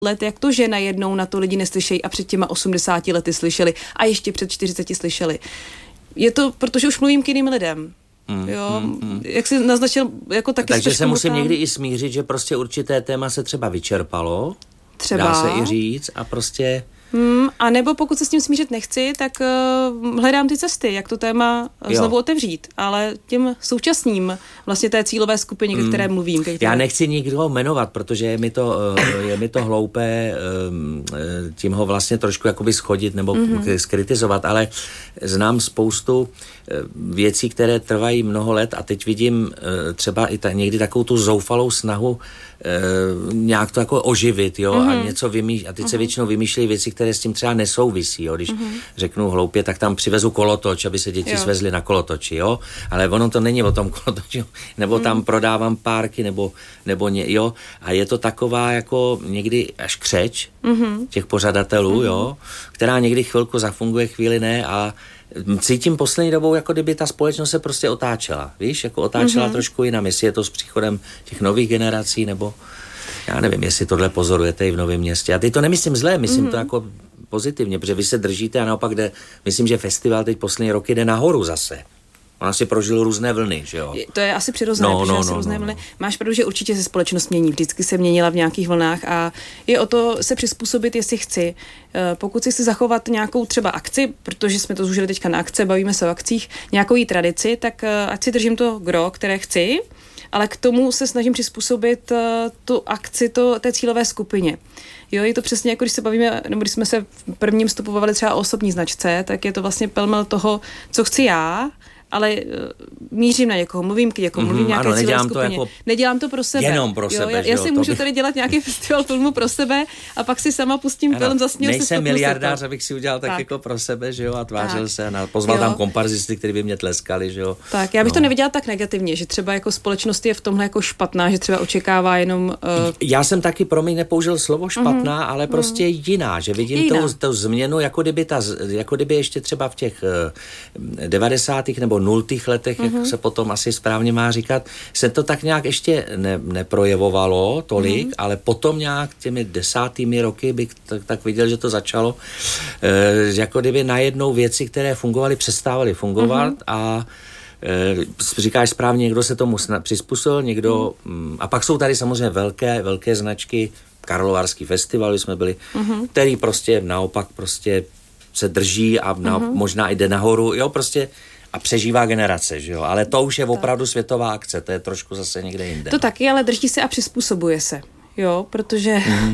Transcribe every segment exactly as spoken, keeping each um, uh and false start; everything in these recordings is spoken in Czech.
let, jak to, že najednou na to lidi neslyšejí a před těma osmdesáti lety slyšeli a ještě před čtyřiceti slyšeli. Je to, protože už mluvím k jiným lidem. Mm, jo, mm, mm. Jak jsi naznačil, jako taky. Takže se musím někdy i smířit, že prostě určité téma se třeba vyčerpalo. Třeba. Dá se i říct a prostě... Hmm, a nebo pokud se s tím smířit nechci, tak uh, hledám ty cesty, jak to téma jo. znovu otevřít, ale tím současným vlastně té cílové skupině, hmm. které mluvím. Které... Já nechci nikoho jmenovat, protože je mi to, uh, je mi to hloupé um, tím ho vlastně trošku jakoby schodit nebo mm-hmm. skritizovat, ale znám spoustu uh, věcí, které trvají mnoho let a teď vidím uh, třeba i ta, někdy takovou tu zoufalou snahu Uh, nějak to jako oživit, jo, mm-hmm. a něco vymýšlet. A teď mm-hmm. se většinou vymýšlejí věci, které s tím třeba nesouvisí, jo. Když mm-hmm. řeknu hloupě, tak tam přivezu kolotoč, aby se děti jo. svezly na kolotoči, jo. Ale ono to není o tom kolotoči, nebo mm. tam prodávám párky, nebo, nebo ně, jo. A je to taková jako někdy až křeč mm-hmm. těch pořadatelů, mm-hmm. jo, která někdy chvilku zafunguje, chvíli ne a cítím poslední dobou, jako kdyby ta společnost se prostě otáčela, víš, jako otáčela mm-hmm. trošku jinam, jestli je to s příchodem těch nových generací, nebo já nevím, jestli tohle pozorujete i v Novém Městě. A teď to nemyslím zlé, myslím mm-hmm. to jako pozitivně, protože vy se držíte a naopak jde, myslím, že festival teď poslední roky jde nahoru zase. On asi prožil různé vlny, že jo? To je asi přirozené, no, protože no, asi no, různé no, vlny. Máš pravdu, že určitě se společnost mění, vždycky se měnila v nějakých vlnách a je o to se přizpůsobit, jestli chci. Pokud si chci zachovat nějakou třeba akci, protože jsme to zúžili teďka na akce, bavíme se o akcích, nějakou jí tradici, tak ať si držím to gro, které chci, ale k tomu se snažím přizpůsobit tu akci to, té cílové skupině. Jo, je to přesně jako když se bavíme, nebo když jsme se v prvním vstupu bavili třeba o osobní značce, tak je to vlastně pelmel toho, co chci já, ale uh, mířím na někoho, mluvím k někomu, mluvím mm, nějaké ano, cílové skupině. To jako nedělám to pro sebe. Jenom pro jo, sebe. Já, já si jo, můžu by... tady dělat nějaký festival filmu pro sebe a pak si sama pustím ano, film, zasměl se. Nejsem miliardář, abych si udělal tak, tak jako pro sebe, že jo, a tvářil tak. se a pozval jo. tam komparzisty, kteří by mě tleskali, že jo. Tak, já bych no. to neviděla tak negativně, že třeba jako společnost je v tomhle jako špatná, že třeba očekává jenom... Uh... Já jsem taky pro mě nepoužil slovo špatná, mm-hmm. ale prostě mm-hmm. jiná, že vidím tu, tu změnu, jako kdyby, ta, jako kdyby ještě třeba v těch devadesátých nebo nultých letech, mm-hmm. jak se potom asi správně má říkat, se to tak nějak ještě ne, neprojevovalo tolik, mm. ale potom nějak těmi desátými roky bych tak, tak viděl, že to začalo, e, jako kdyby najednou věci, které fungovaly, přestávaly fungovat mm. a e, říkáš správně, někdo se tomu sna- přizpůsobil, někdo mm. a pak jsou tady samozřejmě velké, velké značky, Karlovarský festival, jsme byli, mm. který prostě naopak prostě se drží a na, mm. možná jde nahoru, jo, prostě a přežívá generace, že jo, ale to už je opravdu světová akce, to je trošku zase někde jinde. To taky, ale drží se a přizpůsobuje se, jo, protože mm.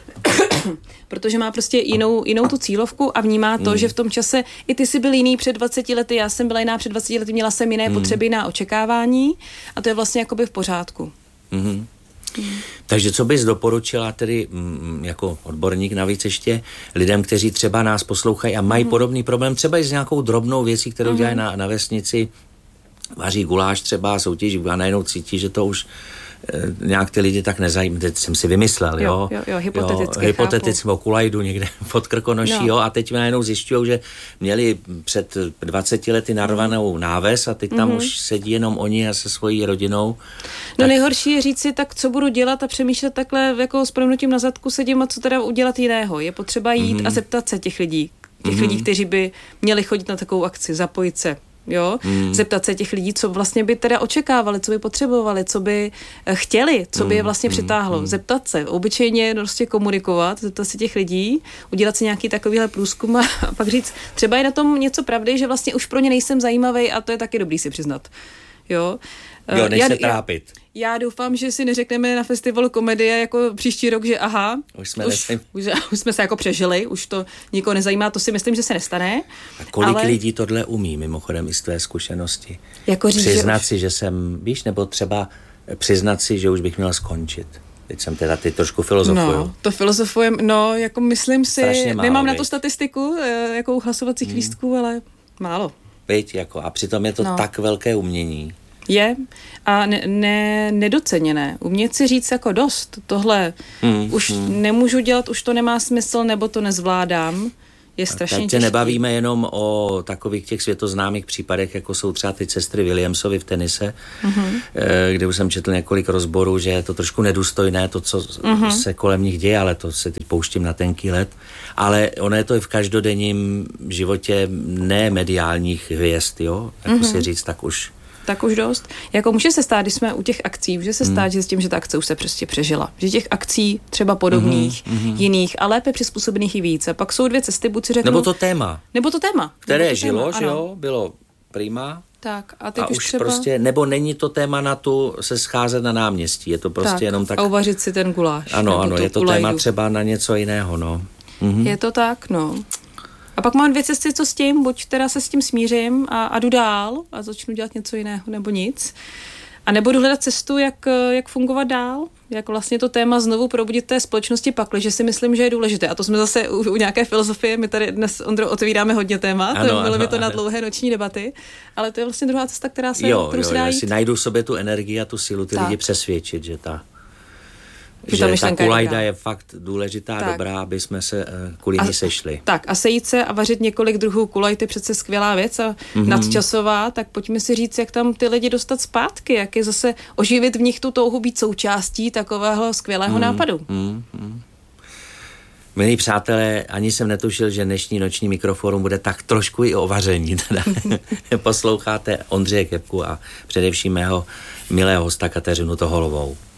protože má prostě jinou, jinou tu cílovku a vnímá to, mm. že v tom čase i ty jsi byl jiný před dvaceti lety, já jsem byla jiná před dvaceti lety, měla jsem jiné mm. potřeby, jiná očekávání a to je vlastně jakoby v pořádku. Mm. Mm. Takže co bys doporučila tedy mm, jako odborník navíc ještě lidem, kteří třeba nás poslouchají a mají mm. podobný problém, třeba i s nějakou drobnou věcí, kterou mm. dělají na, na vesnici, vaří guláš třeba, soutěží a najednou cítí, že to už e, nějak ty lidi tak nezajímají. Teď jsem si vymyslel, jo. Jo, jo, hypoteticky. Jo, hypoteticky o kulajdu někde pod Krkonoší, no. jo, a teď najednou zjišťují, že měli před dvaceti lety narvanou náves a teď tam mm-hmm. už sedí jenom oni a se svojí rodinou. No tak... nejhorší je říct si, tak co budu dělat a přemýšlet takhle jako s prominutím na zadku sedím a co teda udělat jiného. Je potřeba jít mm-hmm. a zeptat se těch lidí, těch mm-hmm. lidí, kteří by měli chodit na takovou akci, zapojit se. Jo, mm. zeptat se těch lidí, co vlastně by teda očekávali, co by potřebovali, co by chtěli, co by je vlastně mm. přitáhlo. Mm. Zeptat se, obyčejně prostě komunikovat, zeptat se těch lidí, udělat si nějaký takovýhle průzkum a, a pak říct, třeba je na tom něco pravdy, že vlastně už pro ně nejsem zajímavý a to je taky dobrý si přiznat. Jo, jo než já, se trápit. Já, já doufám, že si neřekneme na festivalu komedie jako příští rok, že aha, už jsme, už, už, už jsme se jako přežili, už to nikoho nezajímá, to si myslím, že se nestane. A kolik ale... lidí tohle umí, mimochodem i z tvé zkušenosti? Jako říct, přiznat že si, že jsem, víš, nebo třeba přiznat si, že už bych měla skončit. Teď jsem teda ty trošku filozofuju. No, to filozofujem, no, jako myslím si, málo, nemám veď. Na to statistiku, jako hlasovacích hmm. lístků, ale málo. Veď, jako, a přitom je to no. tak velké umění. Je a ne, ne, nedoceněné. Umět si říct jako dost, tohle hmm, už hmm. nemůžu dělat, už to nemá smysl, nebo to nezvládám. je strašně těžký. Teď se nebavíme jenom o takových těch světoznámých případech, jako jsou třeba ty sestry Williamsovy v tenise, mm-hmm. kde už jsem četl několik rozborů, že je to trošku nedůstojné, to, co mm-hmm. se kolem nich děje, ale to se teď pouštím na tenký led. Ale ono je to i v každodenním životě nemediálních hvězd, jo? Jako mm-hmm. si říct, tak už tak už dost. Jako může se stát, když jsme u těch akcí, může se stát, hmm. že s tím, že ta akce už se prostě přežila. Že těch akcí třeba podobných, mm-hmm. jiných a lépe přizpůsobených i víc. A pak jsou dvě cesty, buď si řeknu... Nebo to téma. Nebo to téma. Které to žilo, téma, že jo, bylo prima. Tak, a teď a už, už třeba... prostě, nebo není to téma na tu se scházet na náměstí. Je to prostě tak, jenom tak... a uvařit si ten guláš. Ano, ano, je to kulajdu. téma třeba na něco jiného, no. Mhm. Je to tak, no. A pak mám dvě cesty, co s tím, buď teda se s tím smířím a, a jdu dál a začnu dělat něco jiného, nebo nic. A nebo jdu hledat cestu, jak, jak fungovat dál, jak vlastně to téma znovu probudit té společnosti pakli, že si myslím, že je důležité. A to jsme zase u, u nějaké filozofie, my tady dnes, Ondro, otevíráme hodně témat, ano, bylo mi to ano. na dlouhé noční debaty, ale to je vlastně druhá cesta, která se, jo, kterou jo, se dá jo, jít. si najdu v sobě tu energii a tu sílu ty tak. lidi přesvědčit, že ta Že, že ta kulajda je, je fakt důležitá, tak. dobrá, aby jsme se uh, kvůli ní sešli. Tak a sejít se a vařit několik druhů kulajty, přece skvělá věc a mm-hmm. nadčasová, tak pojďme si říct, jak tam ty lidi dostat zpátky, jak je zase oživit v nich tu touhu být součástí takového skvělého mm, nápadu. Mm, mm. Milí přátelé, ani jsem netušil, že dnešní noční mikroforum bude tak trošku i o vaření. Teda. Posloucháte Ondřeje Kepku a především mého milého hosta Kateřinu Toholovou.